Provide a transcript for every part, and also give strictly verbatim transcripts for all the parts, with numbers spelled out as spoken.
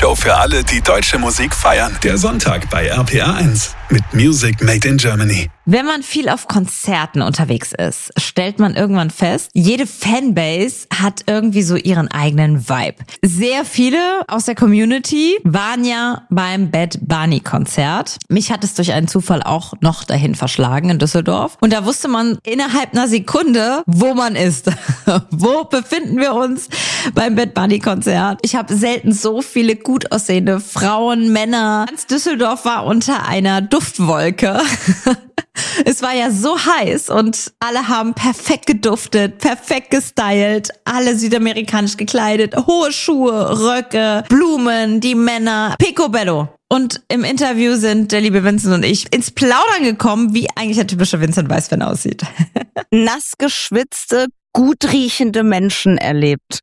Show für alle, die deutsche Musik feiern. Der Sonntag bei R P R eins mit Music Made in Germany. Wenn man viel auf Konzerten unterwegs ist, stellt man irgendwann fest, jede Fanbase hat irgendwie so ihren eigenen Vibe. Sehr viele aus der Community waren ja beim Bad Bunny Konzert. Mich hat es durch einen Zufall auch noch dahin verschlagen in Düsseldorf. Und da wusste man innerhalb einer Sekunde, wo man ist. Wo befinden wir uns beim Bad Bunny Konzert? Ich habe selten so viele gut aussehende Frauen, Männer. Ganz Düsseldorf war unter einer Duftwolke. Es war ja so heiß und alle haben perfekt geduftet, perfekt gestylt, alle südamerikanisch gekleidet, hohe Schuhe, Röcke, Blumen, die Männer, picobello. Und im Interview sind der liebe Vincent und ich ins Plaudern gekommen, wie eigentlich der typische Vincent Weiss-Fan aussieht. Nass geschwitzte, gut riechende Menschen erlebt.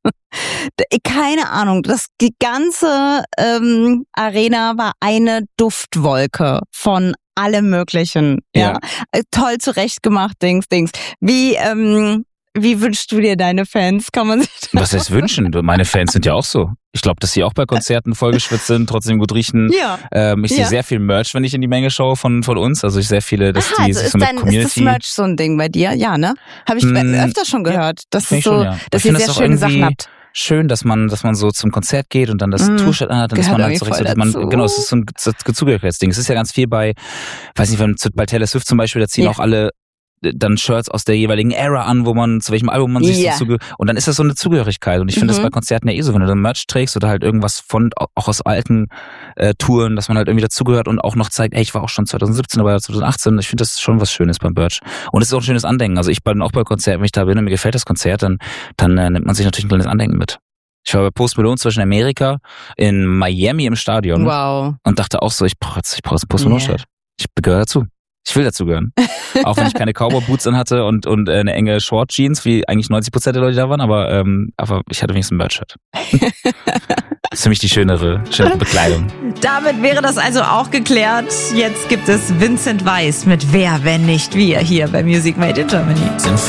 Keine Ahnung, das, die ganze ähm, Arena war eine Duftwolke von allem Möglichen. Ja, ja. Toll zurechtgemacht, Dings, Dings. Wie, ähm, wie wünschst du dir deine Fans? Kann man sich das Was heißt wünschen? Meine Fans sind ja auch so. Ich glaube, dass sie auch bei Konzerten vollgeschwitzt sind, trotzdem gut riechen. Ja. Ähm, ich ja. sehe sehr viel Merch, wenn ich in die Menge schaue von von uns. Also ich sehr viele, dass Aha, die also sich ist so mit dein, Community... Ist das Merch so ein Ding bei dir? Ja, ne? Habe ich Mm, öfter schon gehört. Ja, dass es so, schon, ja. dass ich ihr sehr schöne Sachen habt. Schön, dass man, dass man so zum Konzert geht und dann das Mm, Tour-Shirt anhat, dann ist man halt so richtig, dass man, dazu. genau, es ist so ein Zugehörigkeitsding. Es ist ja ganz viel bei, weiß nicht, wenn bei Taylor Swift zum Beispiel, da ziehen ja. auch alle dann Shirts aus der jeweiligen Era an, wo man, zu welchem Album man sich ja. so zugehört. Und dann ist das so eine Zugehörigkeit. Und ich finde mhm. das bei Konzerten ja eh so, wenn du dann Merch trägst oder halt irgendwas von, auch aus alten äh, Touren, dass man halt irgendwie dazugehört und auch noch zeigt, ey, ich war auch schon zwanzig siebzehn dabei, zwanzig achtzehn. Ich finde das schon was Schönes beim Merch. Und es ist auch ein schönes Andenken. Also ich bin auch bei Konzerten, wenn ich da bin und mir gefällt das Konzert, dann, dann äh, nimmt man sich natürlich ein kleines Andenken mit. Ich war bei Post Malone zwischen Amerika in Miami im Stadion. Wow. Und dachte auch so, ich brauche jetzt, ich brauche jetzt ein Post Malone Shirt. Ich gehöre dazu. Ich will dazugehören. Auch wenn ich keine Cowboy-Boots an hatte und, und eine enge Short-Jeans, wie eigentlich neunzig Prozent der Leute da waren, aber, ähm, aber ich hatte wenigstens ein Merch-Shirt. Das ist für mich die schönere, schönere Bekleidung. Damit wäre das also auch geklärt. Jetzt gibt es Vincent Weiss mit Wer, wenn nicht wir, hier bei Music Made in Germany. Sind